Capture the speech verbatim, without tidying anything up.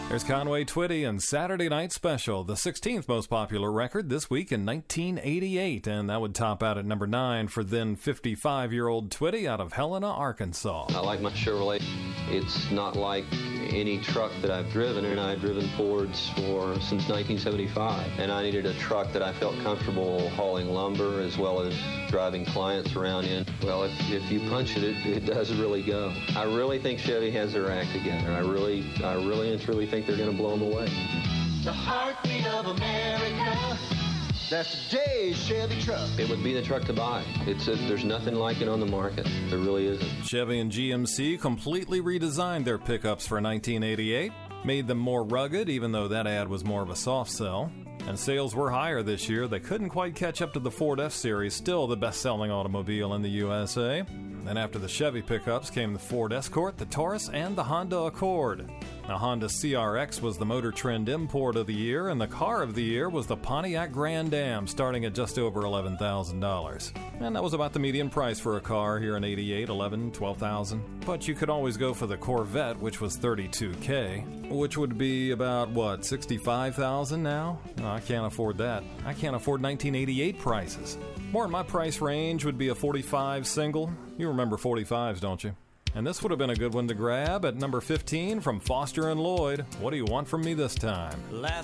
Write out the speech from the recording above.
There's Conway Twitty and Saturday Night Special, the sixteenth most popular record this week in nineteen eighty-eight, and that would top out at number nine for then fifty-five-year-old Twitty out of Helena, Arkansas. I like my Chevrolet. It's not like any truck that I've driven, and I've driven Fords for since nineteen seventy-five, and I needed a truck that I felt comfortable hauling lumber as well as driving clients around in. Well, if, if you punch it, it, it does really go. I really think Chevy has their act together. I really, I really and truly think they're going to blow them away. The heartbeat of America. That's today's Chevy truck. It would be the truck to buy. It's a, there's nothing like it on the market. There really isn't. Chevy and G M C completely redesigned their pickups for nineteen eighty-eight, made them more rugged, even though that ad was more of a soft sell. And sales were higher this year. They couldn't quite catch up to the Ford F-Series, still the best-selling automobile in the U S A. Then after the Chevy pickups came the Ford Escort, the Taurus, and the Honda Accord. The Honda C R X was the Motor Trend Import of the Year, and the Car of the Year was the Pontiac Grand Am, starting at just over eleven thousand dollars. And that was about the median price for a car here in eighty-eight, eleven, twelve thousand. But you could always go for the Corvette, which was thirty-two thousand, which would be about, what, sixty-five thousand now? No, I can't afford that. I can't afford nineteen eighty-eight prices. More in my price range would be a forty-five single. You remember forty-fives, don't you? And this would have been a good one to grab at number fifteen from Foster and Lloyd. What do you want from me this time? Last